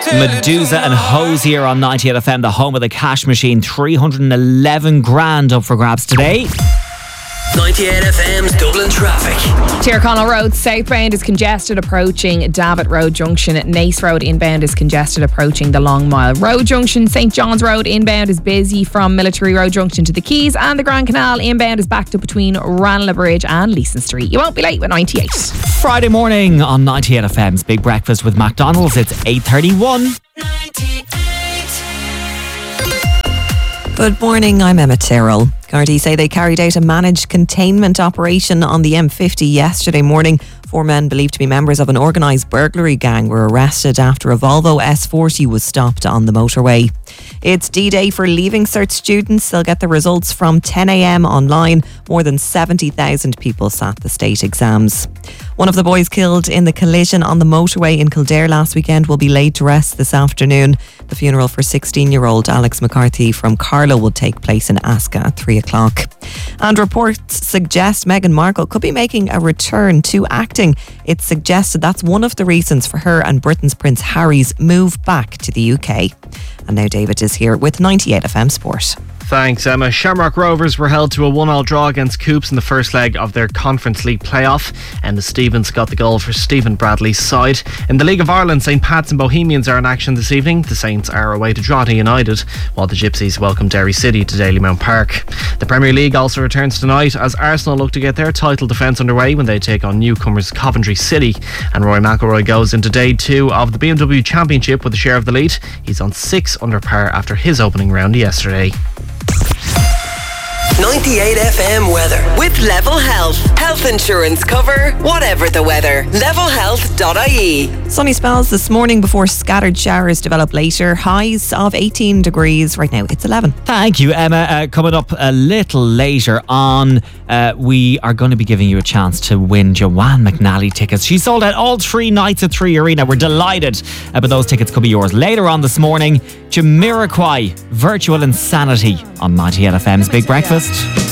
Medusa and Hosier on 98 FM, the home of the cash machine. 311 grand up for grabs today. 98 FM's Dublin traffic. Tyrconnell Road southbound is congested approaching Davitt Road Junction. Nace Road inbound is congested approaching the Long Mile Road Junction. St John's Road inbound is busy from Military Road Junction to the Quays, and the Grand Canal inbound is backed up between Ranelagh Bridge and Leeson Street. You won't be late with 98. Friday morning on 98 FM's Big Breakfast with McDonald's. It's 8:31. 98. Good morning, I'm Emma Tyrrell. Gardaí say they carried out a managed containment operation on the M50 yesterday morning. 4 men believed to be members of an organised burglary gang were arrested after a Volvo S40 was stopped on the motorway. It's D-Day for Leaving Cert students. They'll get the results from 10 a.m. online. More than 70,000 people sat the state exams. One of the boys killed in the collision on the motorway in Kildare last weekend will be laid to rest this afternoon. The funeral for 16-year-old Alex McCarthy from Carlow will take place in Asca at 3 o'clock. And reports suggest Meghan Markle could be making a return to acting. It's suggested that's one of the reasons for her and Britain's Prince Harry's move back to the UK. And now David is here with 98 FM Sport. Thanks, Emma. Shamrock Rovers were held to a 1-1 draw against Coops in the first leg of their Conference League playoff. Emma Stevens got the goal for Stephen Bradley's side. In the League of Ireland, St Pat's and Bohemians are in action this evening. The Saints are away to Drogheda United, while the Gypsies welcome Derry City to Dalymount Park. The Premier League also returns tonight as Arsenal look to get their title defence underway when they take on newcomers Coventry City. And Rory McIlroy goes into day 2 of the BMW Championship with a share of the lead. He's on 6 under par after his opening round yesterday. 98 FM weather with Level Health. Health insurance cover, whatever the weather. Levelhealth.ie. Sunny spells this morning before scattered showers develop later. Highs of 18 degrees. Right now it's 11. Thank you, Emma. Coming up a little later on, we are going to be giving you a chance to win Joanne McNally tickets. She sold out all 3 nights at 3 Arena. We're delighted, but those tickets could be yours. Later on this morning, Jamiroquai, Virtual Insanity on 98 FM's Big Breakfast.